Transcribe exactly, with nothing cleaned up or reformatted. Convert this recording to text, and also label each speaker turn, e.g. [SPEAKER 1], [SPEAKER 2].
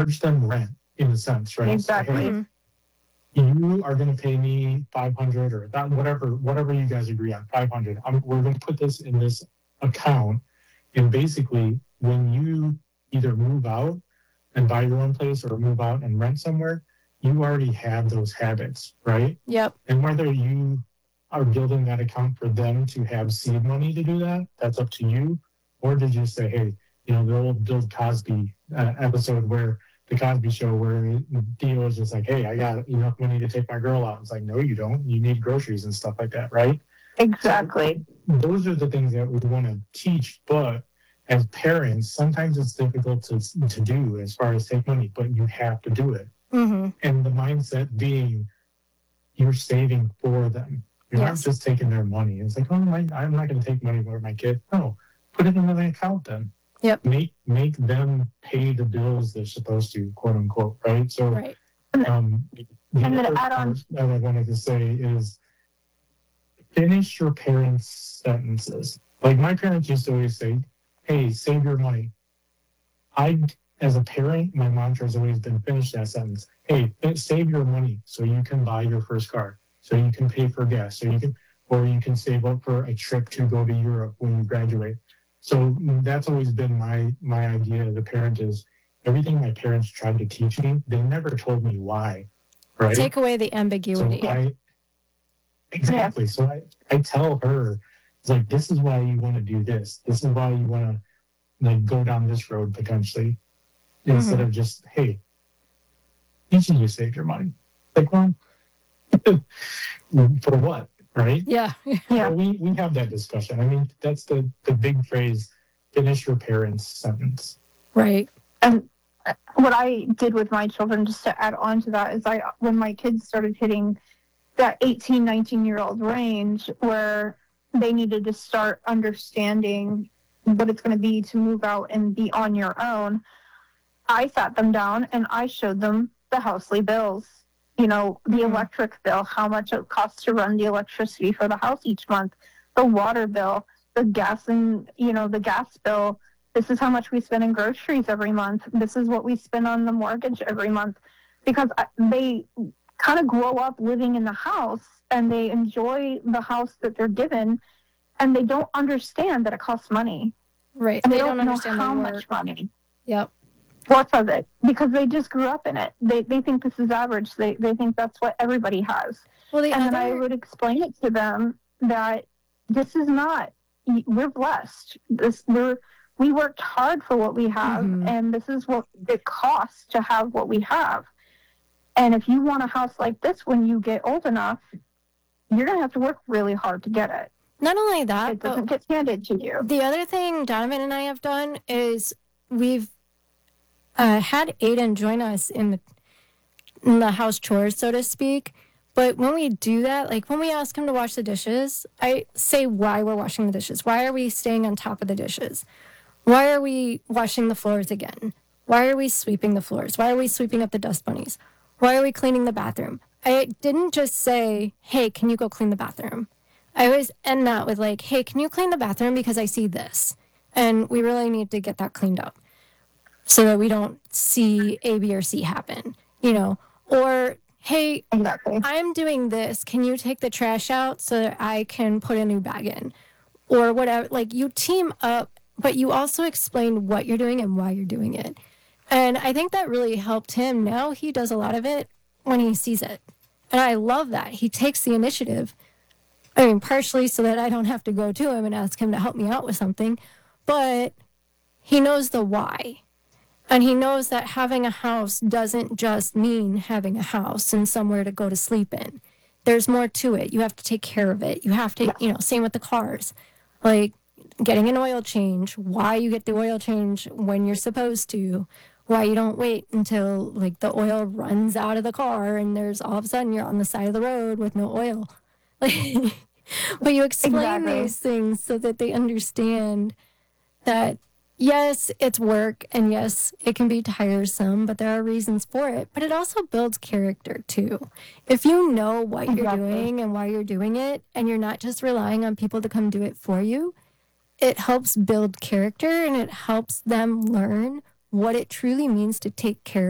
[SPEAKER 1] charge them rent in a sense, right?
[SPEAKER 2] Exactly.
[SPEAKER 1] So, hey, you are going to pay me five hundred or that whatever whatever you guys agree on five hundred. I'm, we're going to put this in this account, and basically when you either move out and buy your own place or move out and rent somewhere, you already have those habits, right?
[SPEAKER 3] Yep.
[SPEAKER 1] And whether you are building that account for them to have seed money to do that, that's up to you. Or did you say, hey, you know, the old Bill Cosby uh, episode where the Cosby Show, where Theo was just like, hey, I got enough money to take my girl out. It's like, no, you don't. You need groceries and stuff like that, right?
[SPEAKER 2] Exactly.
[SPEAKER 1] So those are the things that we want to teach. But as parents, sometimes it's difficult to, to do as far as take money, but you have to do it.
[SPEAKER 3] Mm-hmm.
[SPEAKER 1] And the mindset being you're saving for them. You're
[SPEAKER 3] Yes.
[SPEAKER 1] not just taking their money. It's like, oh, my, I'm not going to take money from my kid. No, put it in an account then.
[SPEAKER 3] Yep.
[SPEAKER 1] Make make them pay the bills they're supposed to, quote unquote, right? So,
[SPEAKER 3] Right.
[SPEAKER 1] um, the
[SPEAKER 2] And then
[SPEAKER 1] other
[SPEAKER 2] add on-
[SPEAKER 1] part that I wanted to say is finish your parents' sentences. Like my parents used to always say, hey, save your money. I, as a parent, my mantra has always been finish that sentence. Hey, save your money so you can buy your first car, so you can pay for gas, so you can, or you can save up for a trip to go to Europe when you graduate. So that's always been my my idea as a parent is everything my parents tried to teach me, they never told me why, right?
[SPEAKER 3] Take away the
[SPEAKER 1] So
[SPEAKER 3] ambiguity.
[SPEAKER 1] I, exactly. So I, I tell her, it's like, this is why you want to do this. This is why you want to like go down this road potentially, instead
[SPEAKER 3] Mhm.
[SPEAKER 1] of just, hey, teaching you to save your money. Like, well, for what, right?
[SPEAKER 3] Yeah.
[SPEAKER 2] Yeah.
[SPEAKER 1] So we, we have that discussion. I mean, that's the, the big phrase, finish your parents' sentence.
[SPEAKER 3] Right.
[SPEAKER 2] And what I did with my children, just to add on to that, is I, when my kids started hitting that eighteen, nineteen year old range where they needed to start understanding what it's going to be to move out and be on your own, I sat them down and I showed them the housely bills. You know, the
[SPEAKER 3] Mhm.
[SPEAKER 2] electric bill, how much it costs to run the electricity for the house each month, the water bill, the gas and, you know, the gas bill. This is how much we spend in groceries every month. This is what we spend on the mortgage every month. Because I- they kind of grow up living in the house and they enjoy the house that they're given and they don't understand that it costs money.
[SPEAKER 3] Right.
[SPEAKER 2] And
[SPEAKER 3] They
[SPEAKER 2] they,
[SPEAKER 3] don't
[SPEAKER 2] don't, know
[SPEAKER 3] understand
[SPEAKER 2] how
[SPEAKER 3] the work.
[SPEAKER 2] much money.
[SPEAKER 3] Yep.
[SPEAKER 2] Worth of it because they just grew up in it. They they think this is average. They they think that's what everybody has.
[SPEAKER 3] Well, the
[SPEAKER 2] And then I
[SPEAKER 3] other,
[SPEAKER 2] would explain it to them that this is not. We're blessed. This we're we worked hard for what we have,
[SPEAKER 3] Mhm.
[SPEAKER 2] and this is what it costs to have what we have. And if you want a house like this when you get old enough, you're gonna have to work really hard to get it.
[SPEAKER 3] not only that,
[SPEAKER 2] It
[SPEAKER 3] but
[SPEAKER 2] doesn't get handed to you.
[SPEAKER 3] the other thing Donovan and I have done is we've uh, had Aiden join us in the, in the house chores, so to speak. But when we do that, like when we ask him to wash the dishes, I say why we're washing the dishes. Why are we staying on top of the dishes? Why are we washing the floors again? Why are we sweeping the floors? Why are we sweeping up the dust bunnies? Why are we cleaning the bathroom? I didn't just say, hey, can you go clean the bathroom? I always end that with like, hey, can you clean the bathroom because I see this? And we really need to get that cleaned up so that we don't see A, B, or C happen, you know? Or, hey,
[SPEAKER 2] Exactly.
[SPEAKER 3] I'm doing this. Can you take the trash out so that I can put a new bag in? Or whatever. Like, you team up, but you also explain what you're doing and why you're doing it. And I think that really helped him. Now he does a lot of it when he sees it. And I love that. He takes the initiative. I mean, partially so that I don't have to go to him and ask him to help me out with something, but he knows the why. And he knows that having a house doesn't just mean having a house and somewhere to go to sleep in. There's more to it. You have to take care of it. You have to, you know, same with the cars. Like getting an oil change, why you get the oil change when you're supposed to, why you don't wait until like the oil runs out of the car and there's all of a sudden you're on the side of the road with no oil. Like, but you explain
[SPEAKER 2] Exactly.
[SPEAKER 3] these things so that they understand that yes, it's work and yes, it can be tiresome, but there are reasons for it. But it also builds character too. If you know what you're
[SPEAKER 2] Exactly.
[SPEAKER 3] doing and why you're doing it, and you're not just relying on people to come do it for you, it helps build character and it helps them learn what it truly means to take care